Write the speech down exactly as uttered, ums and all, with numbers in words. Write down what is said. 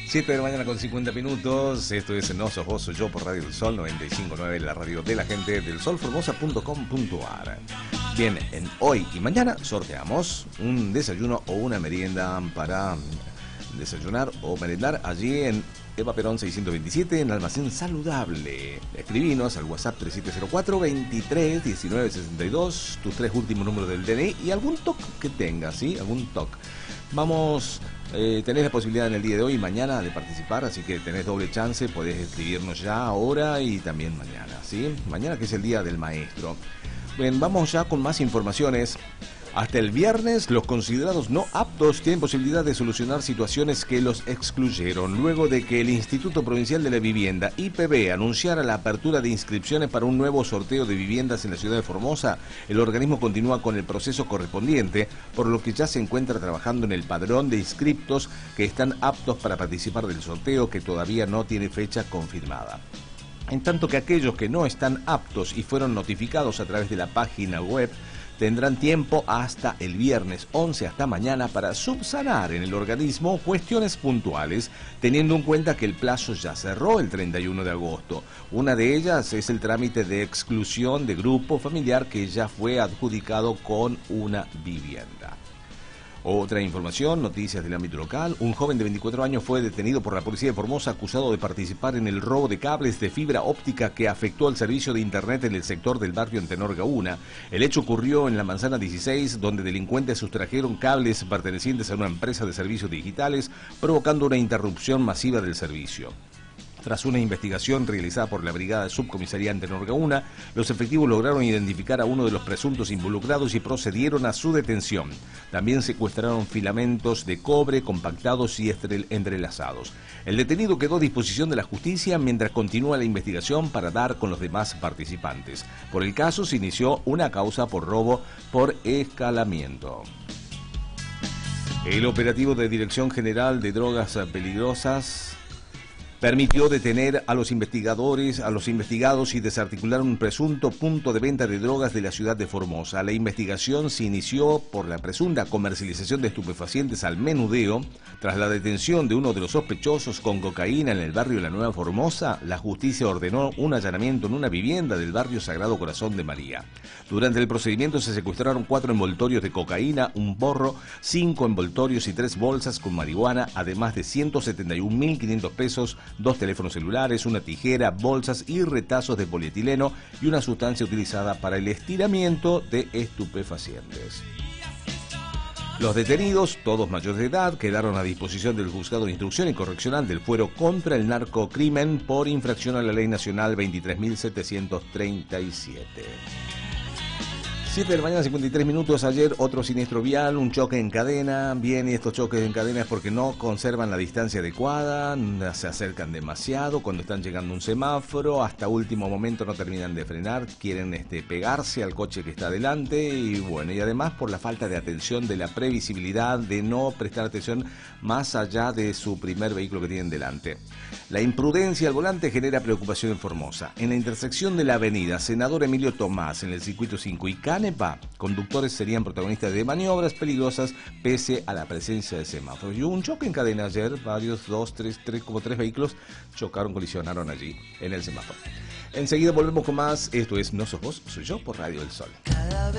siete de la mañana con cincuenta minutos. Esto es No Sos Vos, Soy Yo por Radio del Sol noventa y cinco punto nueve, la radio de la gente, del sol formosa punto com punto ar. Bien, en hoy y mañana sorteamos un desayuno o una merienda para desayunar o merendar allí en Eva Perón seiscientos veintisiete, en Almacén Saludable. Escribinos al WhatsApp tres siete cero cuatro, veintitrés, diecinueve, sesenta y dos, tus tres últimos números del D N I y algún toque que tengas, ¿sí? Algún toque. Vamos, eh, tenés la posibilidad en el día de hoy y mañana de participar, así que tenés doble chance, podés escribirnos ya, ahora y también mañana, ¿sí? Mañana, que es el Día del Maestro. Bien, vamos ya con más informaciones. Hasta el viernes, los considerados no aptos tienen posibilidad de solucionar situaciones que los excluyeron. Luego de que el Instituto Provincial de la Vivienda, I P B, anunciara la apertura de inscripciones para un nuevo sorteo de viviendas en la ciudad de Formosa, el organismo continúa con el proceso correspondiente, por lo que ya se encuentra trabajando en el padrón de inscriptos que están aptos para participar del sorteo, que todavía no tiene fecha confirmada. En tanto que aquellos que no están aptos y fueron notificados a través de la página web tendrán tiempo hasta el viernes once, hasta mañana, para subsanar en el organismo cuestiones puntuales, teniendo en cuenta que el plazo ya cerró el treinta y uno de agosto. Una de ellas es el trámite de exclusión de grupo familiar que ya fue adjudicado con una vivienda. Otra información, noticias del ámbito local. Un joven de veinticuatro años fue detenido por la policía de Formosa acusado de participar en el robo de cables de fibra óptica que afectó al servicio de internet en el sector del barrio Antenor Gauna. El hecho ocurrió en la manzana dieciséis, donde delincuentes sustrajeron cables pertenecientes a una empresa de servicios digitales, provocando una interrupción masiva del servicio. Tras una investigación realizada por la Brigada Subcomisaría Antenor Gauna, los efectivos lograron identificar a uno de los presuntos involucrados y procedieron a su detención. También secuestraron filamentos de cobre compactados y entrelazados. El detenido quedó a disposición de la justicia mientras continúa la investigación para dar con los demás participantes. Por el caso se inició una causa por robo por escalamiento. El operativo de Dirección General de Drogas Peligrosas permitió detener a los investigadores, a los investigados y desarticular un presunto punto de venta de drogas de la ciudad de Formosa. La investigación se inició por la presunta comercialización de estupefacientes al menudeo. Tras la detención de uno de los sospechosos con cocaína en el barrio de la Nueva Formosa, la justicia ordenó un allanamiento en una vivienda del barrio Sagrado Corazón de María. Durante el procedimiento se secuestraron cuatro envoltorios de cocaína, un porro, cinco envoltorios y tres bolsas con marihuana, además de ciento setenta y un mil quinientos pesos, dos teléfonos celulares, una tijera, bolsas y retazos de polietileno y una sustancia utilizada para el estiramiento de estupefacientes. Los detenidos, todos mayores de edad, quedaron a disposición del Juzgado de Instrucción y Correccional del Fuero contra el Narcocrimen por infracción a la Ley Nacional veintitrés mil setecientos treinta y siete. siete de la mañana, cincuenta y tres minutos. Ayer otro siniestro vial, un choque en cadena. Bien, y estos choques en cadena es porque no conservan la distancia adecuada, se acercan demasiado cuando están llegando a un semáforo, hasta último momento no terminan de frenar, quieren este, pegarse al coche que está adelante y bueno, y además por la falta de atención, de la previsibilidad, de no prestar atención más allá de su primer vehículo que tienen delante. La imprudencia al volante genera preocupación en Formosa. En la intersección de la avenida Senador Emilio Tomás, en el circuito cinco y Canepa, conductores serían protagonistas de maniobras peligrosas pese a la presencia de semáforos. Y hubo un choque en cadena ayer, varios, dos, tres, tres, como tres vehículos chocaron, colisionaron allí en el semáforo. Enseguida volvemos con más. Esto es No Sos Vos, Soy Yo por Radio del Sol.